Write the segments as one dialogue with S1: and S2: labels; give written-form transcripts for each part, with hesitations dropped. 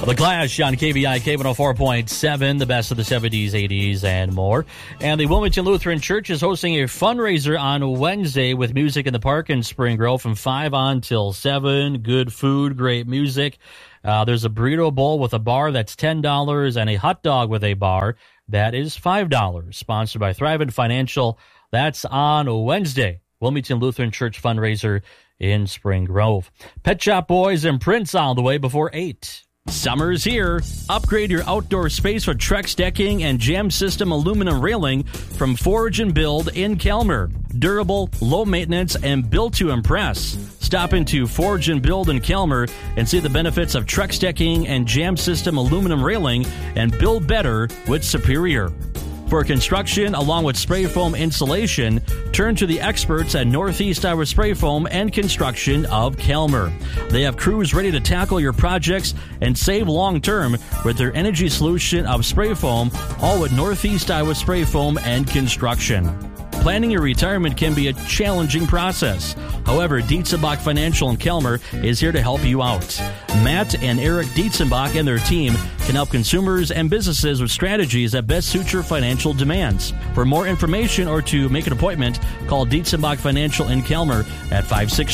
S1: The Clash on KVI K104.7, the best of the 70s, 80s, and more. And the Wilmington Lutheran Church is hosting a fundraiser on Wednesday with music in the park in Spring Grove from 5 on till 7. Good food, great music. There's a burrito bowl with a bar that's $10 and a hot dog with a bar that is $5. Sponsored by Thrivent Financial. That's on Wednesday. Wilmington Lutheran Church fundraiser in Spring Grove. Pet Shop Boys and Prince on the way before 8. Summer's here. Upgrade your outdoor space with Trex decking and Jam System aluminum railing from Forge and Build in Kelmer. Durable, low maintenance, and built to impress. Stop into Forge and Build in Kelmer and see the benefits of Trex decking and Jam System aluminum railing and build better with Superior. For construction, along with spray foam insulation, turn to the experts at Northeast Iowa Spray Foam and Construction of Kelmer. They have crews ready to tackle your projects and save long-term with their energy solution of spray foam, all at Northeast Iowa Spray Foam and Construction. Planning your retirement can be a challenging process. However, Dietzenbach Financial in Kelmer is here to help you out. Matt and Eric Dietzenbach and their team can help consumers and businesses with strategies that best suit your financial demands. For more information or to make an appointment, call Dietzenbach Financial in Kelmer at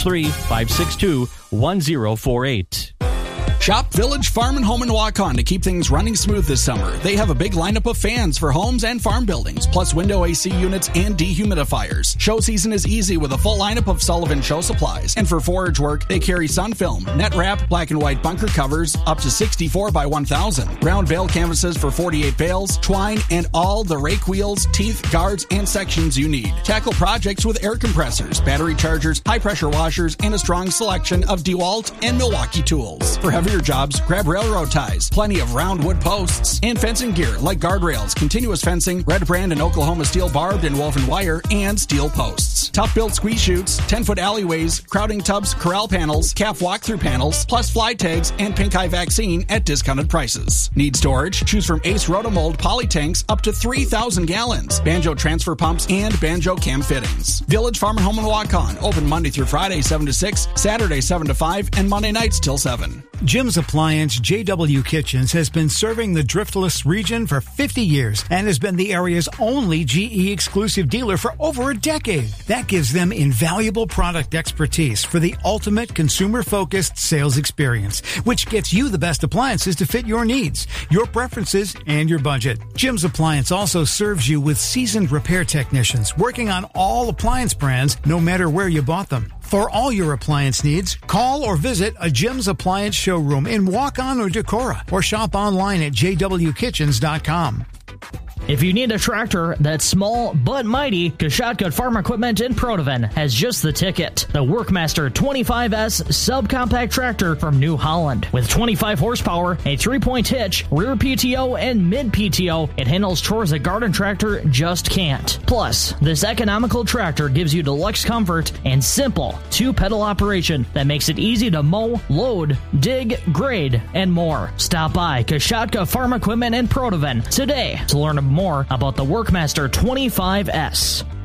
S1: 563-562-1048.
S2: Shop Village Farm and Home in Waukon to keep things running smooth this summer. They have a big lineup of fans for homes and farm buildings, plus window AC units and dehumidifiers. Show season is easy with a full lineup of Sullivan Show supplies. And for forage work, they carry sun film, net wrap, black and white bunker covers up to 64 by 1,000, round bale canvases for 48 bales, twine, and all the rake wheels, teeth, guards, and sections you need. Tackle projects with air compressors, battery chargers, high-pressure washers, and a strong selection of DeWalt and Milwaukee tools. For heavier jobs, grab railroad ties, plenty of round wood posts, and fencing gear like guardrails, continuous fencing, Red Brand and Oklahoma steel barbed and woven wire, and steel posts. Tough-built squeeze chutes, 10-foot alleyways, crowding tubs, corral panels, calf walk-through panels, plus fly tags and pink eye vaccine at discounted prices. Need storage? Choose from Ace Rotomold poly tanks up to 3,000 gallons, Banjo transfer pumps, and Banjo cam fittings. Village Farm and Home in Waukon, open Monday through Friday 7 to 6, Saturday 7 to 5, and Monday nights till 7.
S3: Jim's Appliance JW Kitchens has been serving the Driftless region for 50 years and has been the area's only GE exclusive dealer for over a decade. That gives them invaluable product expertise for the ultimate consumer-focused sales experience, which gets you the best appliances to fit your needs, your preferences, and your budget. Jim's Appliance also serves you with seasoned repair technicians working on all appliance brands, no matter where you bought them. For all your appliance needs, call or visit a Jim's Appliance showroom in Waukon or Decorah, or shop online at jwkitchens.com.
S4: If you need a tractor that's small but mighty, Kashatka Farm Equipment in Protoven has just the ticket. The Workmaster 25S subcompact tractor from New Holland. With 25 horsepower, a 3-point hitch, rear PTO, and mid PTO, it handles chores a garden tractor just can't. Plus, this economical tractor gives you deluxe comfort and simple 2-pedal operation that makes it easy to mow, load, dig, grade, and more. Stop by Kashatka Farm Equipment in Protoven today to learn more about the Workmaster 25S.